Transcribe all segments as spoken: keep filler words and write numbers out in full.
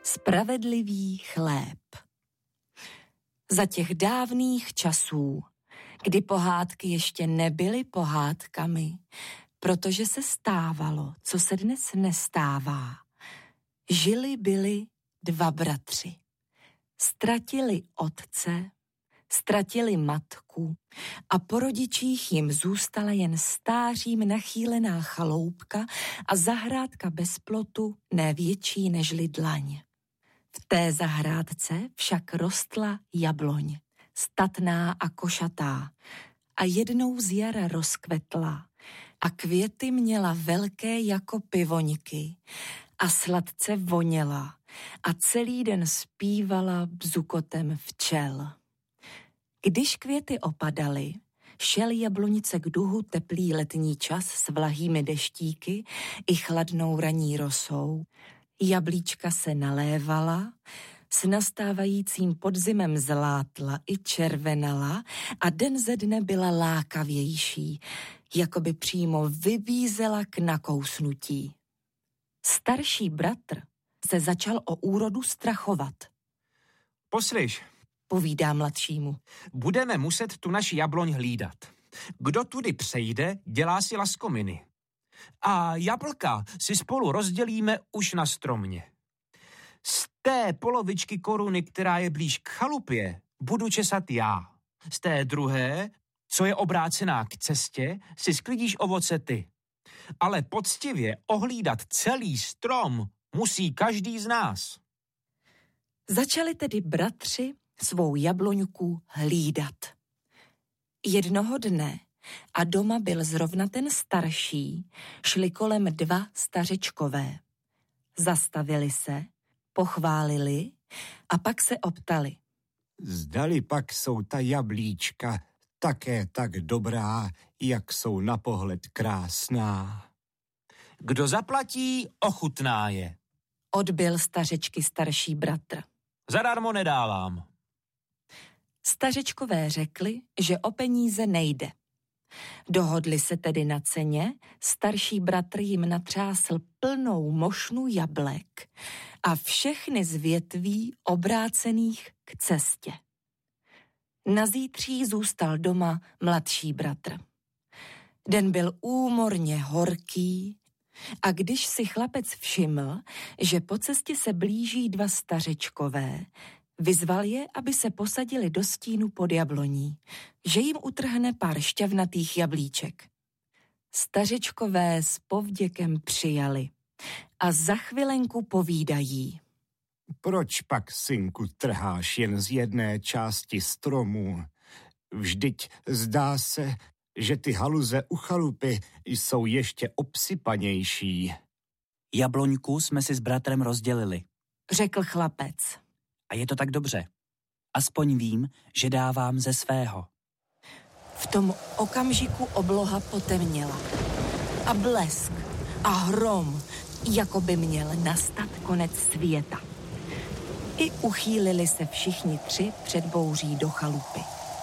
Spravedlivý chléb. Za těch dávných časů, kdy pohádky ještě nebyly pohádkami, protože se stávalo, co se dnes nestává, žili byli dva bratři. Ztratili otce, ztratili matku a po rodičích jim zůstala jen stářím nachýlená chaloupka a zahrádka bez plotu ne větší nežli dlaň. V té zahrádce však rostla jabloň, statná a košatá, a jednou z jara rozkvetla a květy měla velké jako pivoňky a sladce voněla a celý den zpívala bzukotem včel. Když květy opadaly, šel jablonice k duhu teplý letní čas s vlahými deštíky i chladnou ranní rosou. Jablíčka se nalévala, s nastávajícím podzimem zlátla i červenala a den ze dne byla lákavější, jako by přímo vybízela k nakousnutí. Starší bratr se začal o úrodu strachovat. Poslyš, povídá mladšímu, budeme muset tu naši jabloň hlídat. Kdo tudy přejde, dělá si laskominy. A jablka si spolu rozdělíme už na stromě. Z té polovičky koruny, která je blíž k chalupě, budu česat já. Z té druhé, co je obrácená k cestě, si sklidíš ovoce ty. Ale poctivě ohlídat celý strom musí každý z nás. Začali tedy bratři svou jabloňku hlídat. Jednoho dne, a doma byl zrovna ten starší, šli kolem dva stařečkové. Zastavili se, pochválili a pak se optali. Zdali pak jsou ta jablíčka také tak dobrá, jak jsou na pohled krásná. Kdo zaplatí, ochutná je. Odbyl stařečky starší bratr. Zadarmo nedávám. Stařečkové řekli, že o peníze nejde. Dohodli se tedy na ceně, starší bratr jim natřásl plnou mošnu jablek a všechny z větví obrácených k cestě. Nazítří zůstal doma mladší bratr. Den byl úmorně horký a když si chlapec všiml, že po cestě se blíží dva stařečkové, vyzval je, aby se posadili do stínu pod jabloní, že jim utrhne pár šťavnatých jablíček. Stařečkové s povděkem přijali a za chvilenku povídají. Proč pak, synku, trháš jen z jedné části stromu? Vždyť zdá se, že ty haluze u chalupy jsou ještě obsypanější. Jabloňku jsme si s bratrem rozdělili, řekl chlapec. A je to tak dobře. Aspoň vím, že dávám ze svého. V tom okamžiku obloha potemněla. A blesk a hrom, jako by měl nastat konec světa. I uchýlili se všichni tři před bouří do chalupy.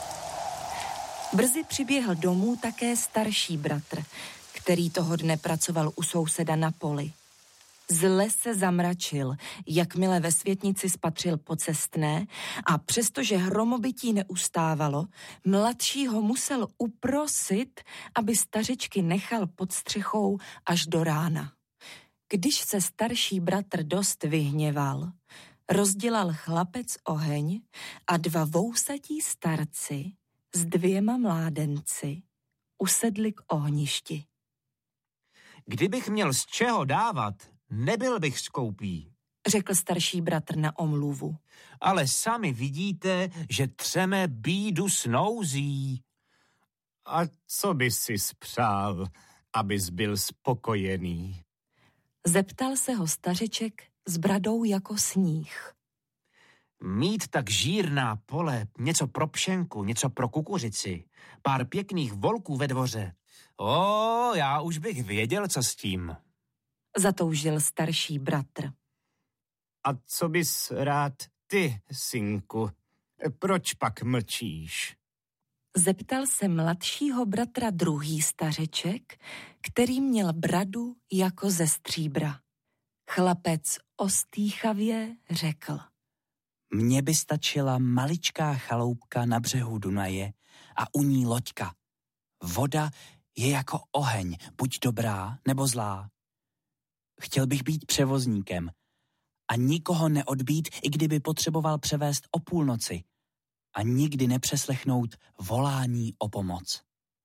Brzy přiběhl domů také starší bratr, který toho dne pracoval u souseda na poli. Zle se zamračil, jakmile ve světnici spatřil pocestné a přestože hromobytí neustávalo, mladšího musel uprosit, aby stařečky nechal pod střechou až do rána. Když se starší bratr dost vyhněval, rozdělal chlapec oheň a dva vousatí starci s dvěma mládenci usedli k ohništi. Kdybych měl z čeho dávat, nebyl bych skoupý, řekl starší bratr na omluvu. Ale sami vidíte, že třeme bídu s nouzí. A co by si spřál, abys byl spokojený? Zeptal se ho stařeček s bradou jako sníh. Mít tak žírná pole, něco pro pšenku, něco pro kukuřici, pár pěkných volků ve dvoře. O, já už bych věděl, co s tím. Zatoužil starší bratr. A co bys rád ty, synku? Proč pak mlčíš? Zeptal se mladšího bratra druhý stařeček, který měl bradu jako ze stříbra. Chlapec ostýchavě řekl. Mně by stačila maličká chaloupka na břehu Dunaje a u ní loďka. Voda je jako oheň, buď dobrá nebo zlá. Chtěl bych být převozníkem a nikoho neodbít, i kdyby potřeboval převést o půlnoci a nikdy nepřeslechnout volání o pomoc.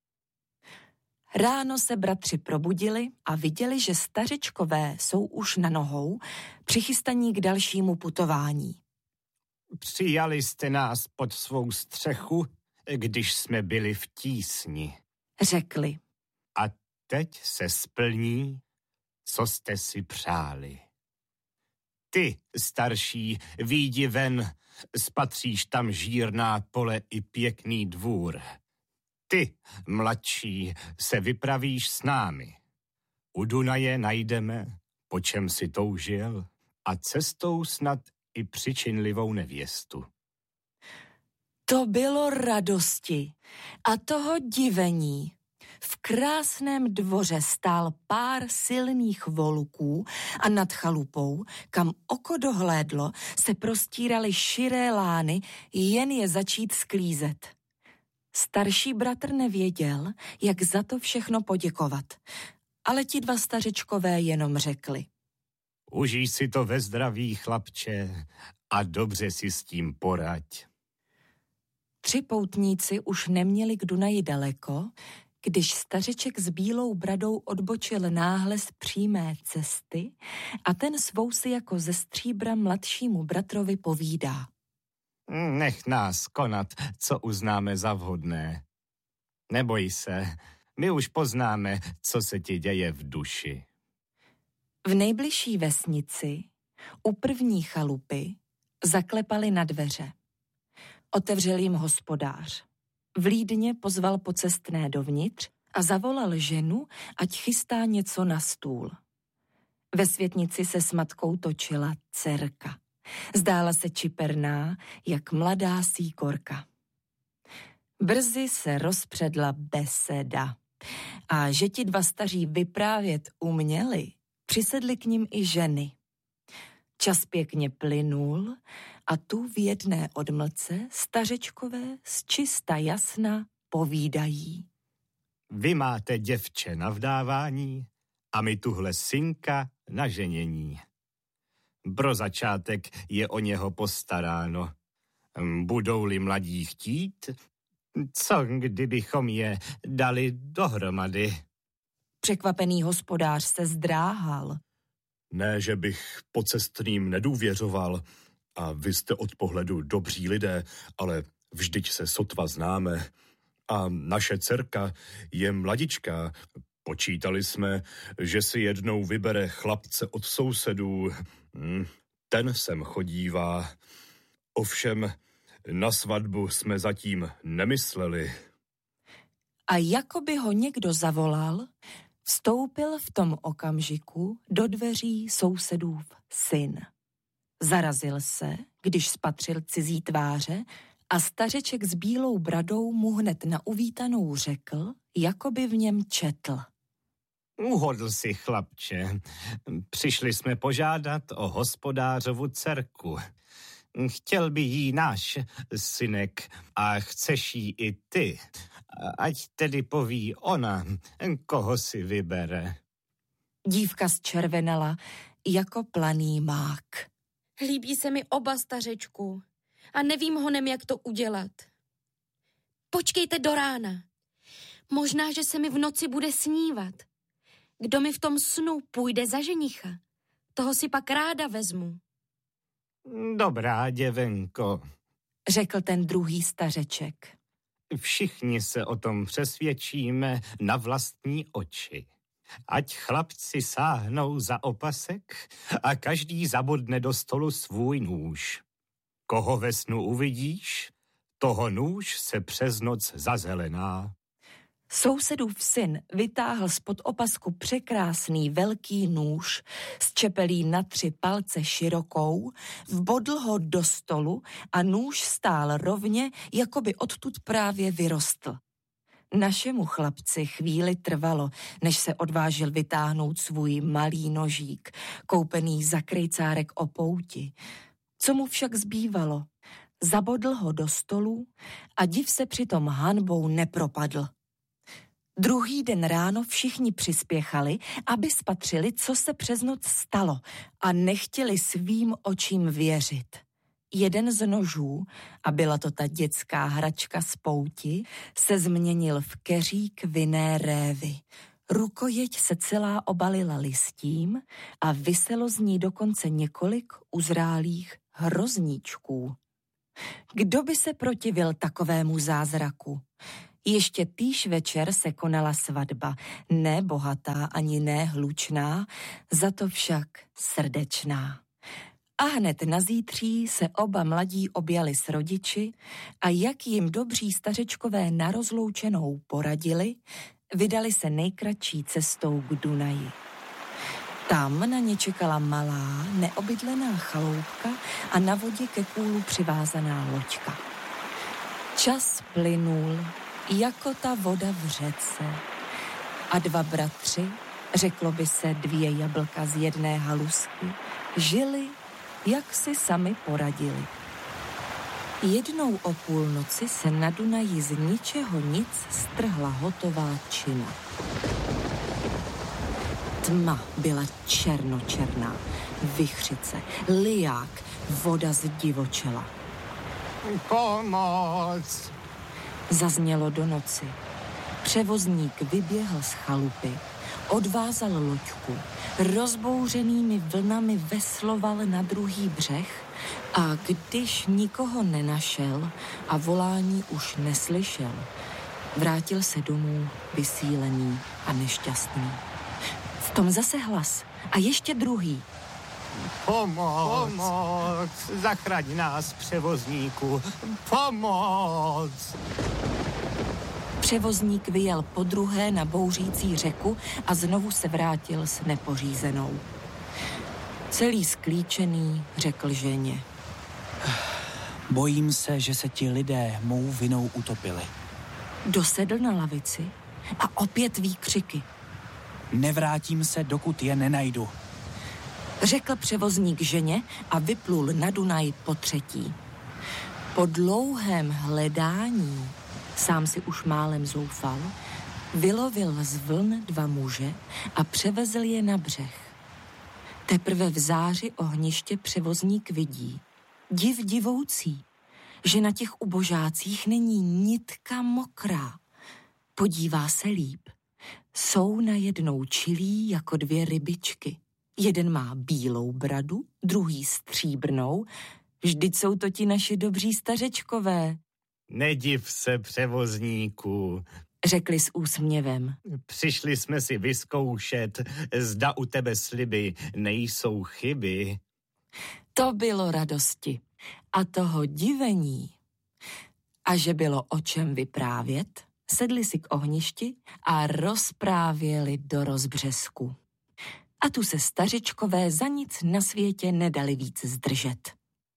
Ráno se bratři probudili a viděli, že stařečkové jsou už na nohou, přichystaní k dalšímu putování. Přijali jste nás pod svou střechu, když jsme byli v tísni. Řekli. A teď se splní, co jste si přáli. Ty, starší, výjdi ven, spatříš tam žírná pole i pěkný dvůr. Ty, mladší, se vypravíš s námi. U Dunaje najdeme, po čem si toužil, a cestou snad i přičinlivou nevěstu. To bylo radosti a toho divení. V krásném dvoře stál pár silných voluků a nad chalupou, kam oko dohlédlo, se prostíraly širé lány, jen je začít sklízet. Starší bratr nevěděl, jak za to všechno poděkovat, ale ti dva stařečkové jenom řekli. Užij si to ve zdraví, chlapče, a dobře si s tím poraď. Tři poutníci už neměli k Dunaji daleko, když stařeček s bílou bradou odbočil náhle z přímé cesty a ten svou si jako ze stříbra mladšímu bratrovi povídá. Nech nás konat, co uznáme za vhodné. Neboj se, my už poznáme, co se ti děje v duši. V nejbližší vesnici, u první chalupy, zaklepali na dveře. Otevřel jim hospodář. Vlídně pozval pocestné dovnitř a zavolal ženu, ať chystá něco na stůl. Ve světnici se s matkou točila dcerka. Zdála se čiperná, jak mladá síkorka. Brzy se rozpředla beseda. A že ti dva staří vyprávět uměli, přisedly k nim i ženy. Čas pěkně plynul a tu v jedné odmlce stařečkové z čista jasna povídají. Vy máte děvče na vdávání a my tuhle synka na ženění. Pro začátek je o něho postaráno. Budou-li mladí chtít, co kdybychom je dali dohromady? Překvapený hospodář se zdráhal. Ne, že bych pocestným nedůvěřoval, a vy jste od pohledu dobří lidé, ale vždyť se sotva známe. A naše dcerka je mladičká. Počítali jsme, že si jednou vybere chlapce od sousedů. Ten sem chodívá. Ovšem, na svatbu jsme zatím nemysleli. A jako by ho někdo zavolal, vstoupil v tom okamžiku do dveří sousedův syn. Zarazil se, když spatřil cizí tváře a stařeček s bílou bradou mu hned na uvítanou řekl, jako by v něm četl. Uhodl si, chlapče. Přišli jsme požádat o hospodářovu dcerku. Chtěl by jí náš synek a chceš jí i ty. Ať tedy poví ona, koho si vybere. Dívka zčervenala jako planý mák. Líbí se mi oba, stařečku, a nevím honem, jak to udělat. Počkejte do rána. Možná, že se mi v noci bude snívat. Kdo mi v tom snu půjde za ženicha, toho si pak ráda vezmu. Dobrá, děvenko, řekl ten druhý stařeček. Všichni se o tom přesvědčíme na vlastní oči. Ať chlapci sáhnou za opasek a každý zabodne do stolu svůj nůž. Koho ve snu uvidíš, toho nůž se přes noc zazelená. Sousedův syn vytáhl spod opasku překrásný velký nůž s čepelí na tři palce širokou, vbodl ho do stolu a nůž stál rovně, jako by odtud právě vyrostl. Našemu chlapci chvíli trvalo, než se odvážil vytáhnout svůj malý nožík, koupený za krejcárek o pouti. Co mu však zbývalo? Zabodl ho do stolu a div se přitom hanbou nepropadl. Druhý den ráno všichni přispěchali, aby spatřili, co se přes noc stalo, a nechtěli svým očím věřit. Jeden z nožů, a byla to ta dětská hračka z pouti, se změnil v keřík vinné révy. Rukojeť se celá obalila listím a viselo z ní dokonce několik uzrálých hrozníčků. Kdo by se protivil takovému zázraku? Ještě týž večer se konala svatba, ne bohatá ani ne hlučná, za to však srdečná. A hned na zítří se oba mladí objali s rodiči a jak jim dobří stařečkové na rozloučenou poradili, vydali se nejkratší cestou k Dunaji. Tam na ně čekala malá, neobydlená chaloupka a na vodě ke kůlu přivázaná loďka. Čas plynul jako ta voda v řece a dva bratři, řeklo by se dvě jablka z jedné halusky, žili, jak si sami poradili. Jednou o půlnoci se na Dunaji z ničeho nic strhla hotová čina. Tma byla černočerná, vichřice, liják, voda zdivočela. Pomoc! Zaznělo do noci. Převozník vyběhl z chalupy, odvázal loďku, rozbouřenými vlnami vesloval na druhý břeh a když nikoho nenašel a volání už neslyšel, vrátil se domů vysílený a nešťastný. V tom zase hlas a ještě druhý. Pomoc! Pomoc! Zachraň nás, převozníku! Pomoc! Převozník vyjel podruhé na bouřící řeku a znovu se vrátil s nepořízenou. Celý sklíčený řekl ženě. Bojím se, že se ti lidé mou vinou utopili. Dosedl na lavici a opět výkřiky. Nevrátím se, dokud je nenajdu. Řekl převozník ženě a vyplul na Dunaj po třetí. Po dlouhém hledání, sám si už málem zoufal, vylovil z vln dva muže a převezl je na břeh. Teprve v záři ohniště převozník vidí, div divoucí, že na těch ubožácích není nitka mokrá. Podívá se líp. Jsou najednou čilí jako dvě rybičky. Jeden má bílou bradu, druhý stříbrnou. Vždyť jsou to ti naši dobří stařečkové. Nediv se, převozníku, řekli s úsměvem. Přišli jsme si vyzkoušet, zda u tebe sliby nejsou chyby. To bylo radosti a toho divení. A že bylo o čem vyprávět, sedli si k ohništi a rozprávěli do rozbřesku. A tu se stařečkové za nic na světě nedali víc zdržet.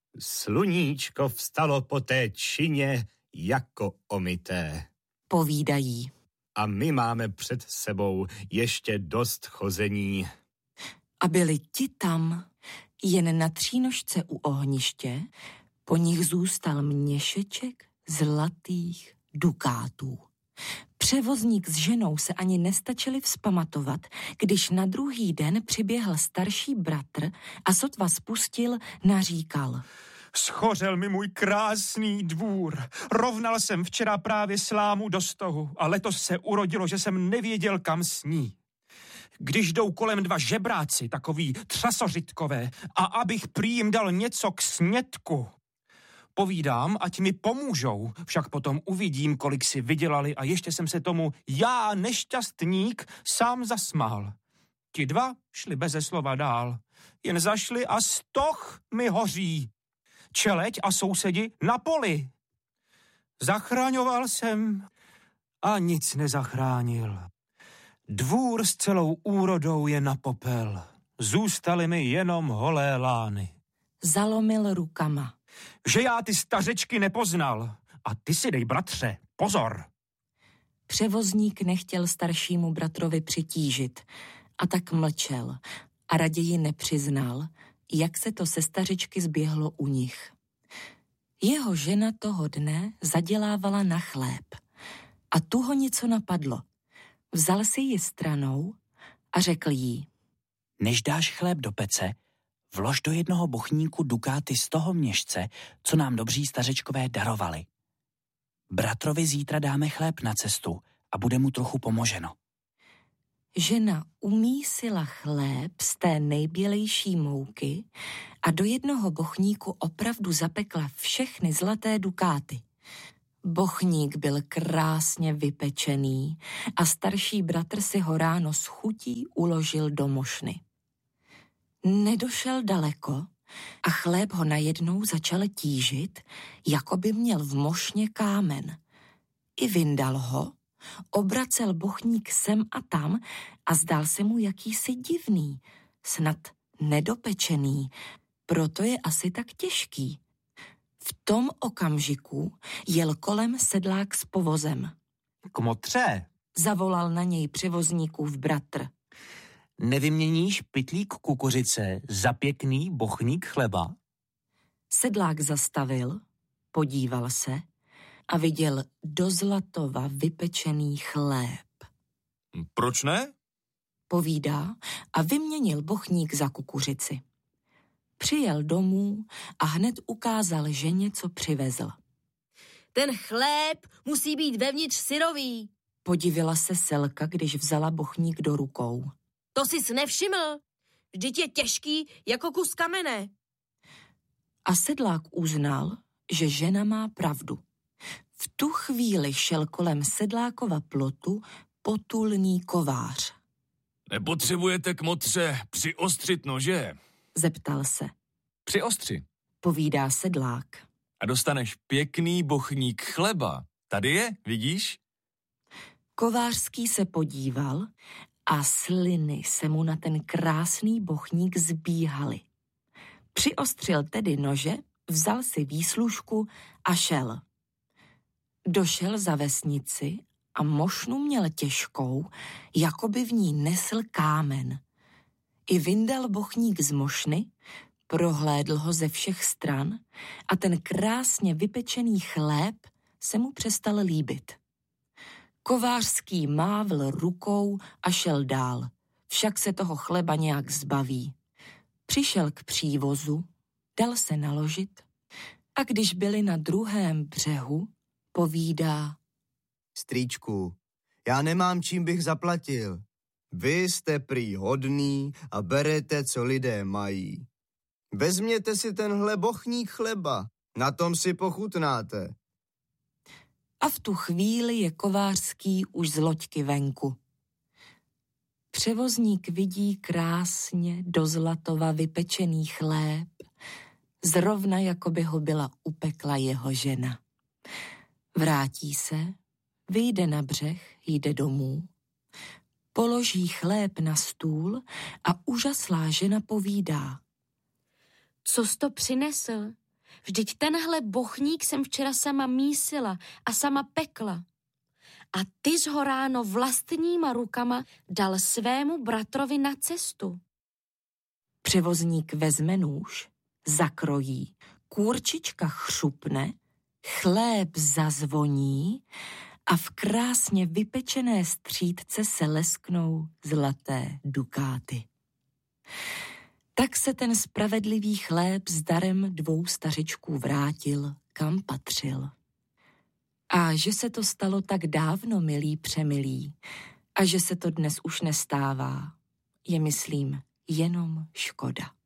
Sluníčko vstalo po té čině jako omyté, povídají. A my máme před sebou ještě dost chození. A byli ti tam, jen na třínožce u ohniště, po nich zůstal měšeček zlatých dukátů. Převozník s ženou se ani nestačili vzpamatovat, když na druhý den přiběhl starší bratr a sotva spustil, naříkal. Schořel mi můj krásný dvůr. Rovnal jsem včera právě slámu do stohu a letos se urodilo, že jsem nevěděl, kam s ní. Když jdou kolem dva žebráci, takový třasořitkové, a abych prý jim dal něco k snědku. Povídám, ať mi pomůžou, však potom uvidím, kolik si vydělali a ještě jsem se tomu já, nešťastník, sám zasmál. Ti dva šli beze slova dál, jen zašli a stoh mi hoří. Čeleď a sousedi na poli. Zachraňoval jsem a nic nezachránil. Dvůr s celou úrodou je na popel. Zůstaly mi jenom holé lány. Zalomil rukama. Že já ty stařečky nepoznal. A ty si dej, bratře, pozor. Převozník nechtěl staršímu bratrovi přitížit a tak mlčel a raději nepřiznal, jak se to se stařečky zběhlo u nich. Jeho žena toho dne zadělávala na chléb a tu ho něco napadlo. Vzal si ji stranou a řekl jí: Než dáš chléb do pece, vlož do jednoho bochníku dukáty z toho měšce, co nám dobří stařečkové darovali. Bratrovi zítra dáme chléb na cestu a bude mu trochu pomoženo. Žena umísila chléb z té nejbělejší mouky a do jednoho bochníku opravdu zapekla všechny zlaté dukáty. Bochník byl krásně vypečený a starší bratr si ho ráno s chutí uložil do mošny. Nedošel daleko a chléb ho najednou začal tížit, jako by měl v mošně kámen. I vyndal ho, obracel bochník sem a tam a zdál se mu jakýsi divný, snad nedopečený, proto je asi tak těžký. V tom okamžiku jel kolem sedlák s povozem. Kmotře, Zavolal na něj převozníkův bratr. nevyměníš pytlík kukuřice za pěkný bochník chleba? Sedlák zastavil, podíval se a viděl do zlatova vypečený chléb. Proč ne? Povídá a vyměnil bochník za kukuřici. Přijel domů a hned ukázal ženě, co přivezl. Ten chléb musí být vevnitř syrový. Podivila se Selka, když vzala bochník do rukou. To jsi nevšiml. Vždyť je těžký jako kus kamene. A sedlák uznal, že žena má pravdu. V tu chvíli šel kolem sedlákova plotu potulný kovář. Nepotřebujete, kmotře, přiostřit nože? Zeptal se. Přiostři. Povídá sedlák. A dostaneš pěkný bochník chleba. Tady je, vidíš? Kovářský se podíval a sliny se mu na ten krásný bochník zbíhaly. Přiostřil tedy nože, vzal si výslužku a šel. Došel za vesnici a mošnu měl těžkou, jako by v ní nesl kámen. I vyndal bochník z mošny, prohlédl ho ze všech stran a ten krásně vypečený chléb se mu přestal líbit. Kovářský mávl rukou a šel dál, však se toho chleba nějak zbaví. Přišel k přívozu, dal se naložit a když byli na druhém břehu, povídá: Strýčku, já nemám čím bych zaplatil. Vy jste prý hodný a berete, co lidé mají. Vezměte si tenhle bochník chleba, na tom si pochutnáte. A v tu chvíli je Kovářský už z loďky venku. Převozník vidí krásně do zlatova vypečený chléb, zrovna jako by ho byla upekla jeho žena. Vrátí se, vyjde na břeh, jde domů, položí chléb na stůl a úžaslá žena povídá: Co jsi to přinesl? Vždyť tenhle bochník jsem včera sama mísila a sama pekla. A ty jsi ho ráno vlastníma rukama dal svému bratrovi na cestu. Převozník vezme nůž, zakrojí, kůrčička chřupne, chléb zazvoní a v krásně vypečené střídce se lesknou zlaté dukáty. Tak se ten spravedlivý chléb s darem dvou stařičků vrátil, kam patřil. A že se to stalo tak dávno, milí přemilí, a že se to dnes už nestává, je, myslím, jenom škoda.